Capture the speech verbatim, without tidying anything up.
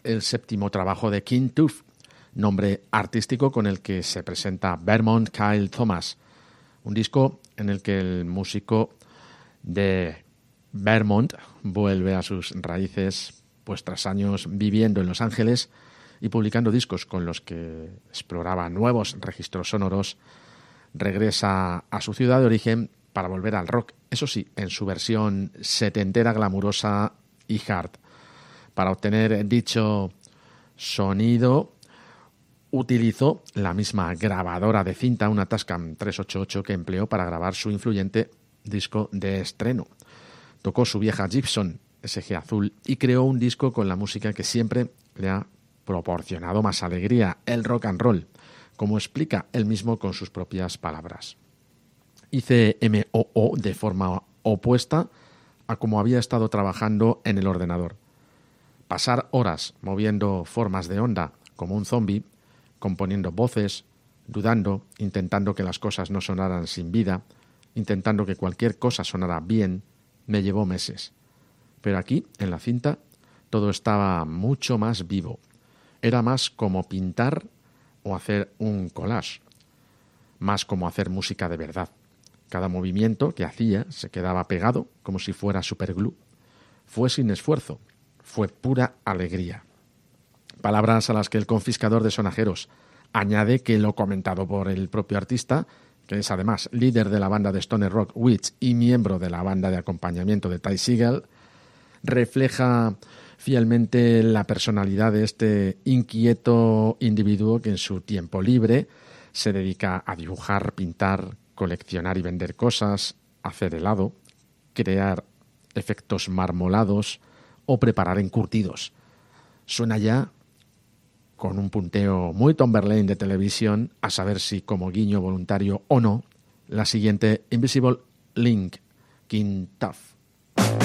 el séptimo trabajo de King Tooth, nombre artístico con el que se presenta Vermont Kyle Thomas, un disco en el que el músico de Vermont vuelve a sus raíces, pues tras años viviendo en Los Ángeles y publicando discos con los que exploraba nuevos registros sonoros, regresa a su ciudad de origen para volver al rock, eso sí, en su versión setentera, glamurosa y hard. Para obtener dicho sonido utilizó la misma grabadora de cinta, una Tascam trescientos ochenta y ocho, que empleó para grabar su influyente disco de estreno. Tocó su vieja Gibson S G azul y creó un disco con la música que siempre le ha proporcionado más alegría, el rock and roll, como explica él mismo con sus propias palabras. Hice M O O de forma opuesta a como había estado trabajando en el ordenador. Pasar horas moviendo formas de onda como un zombie, componiendo voces, dudando, intentando que las cosas no sonaran sin vida, intentando que cualquier cosa sonara bien, me llevó meses. Pero aquí, en la cinta, todo estaba mucho más vivo. Era más como pintar o hacer un collage, más como hacer música de verdad. Cada movimiento que hacía se quedaba pegado como si fuera superglue. Fue sin esfuerzo, fue pura alegría. Palabras a las que el confiscador de sonajeros añade que lo comentado por el propio artista, que es además líder de la banda de stoner rock Witch y miembro de la banda de acompañamiento de Ty Segall, refleja fielmente la personalidad de este inquieto individuo que en su tiempo libre se dedica a dibujar, pintar, coleccionar y vender cosas, hacer helado, crear efectos marmolados o preparar encurtidos. Suena ya con un punteo muy Tomberlane de televisión, a saber si como guiño voluntario o no, la siguiente Invisible Link, King Tooth.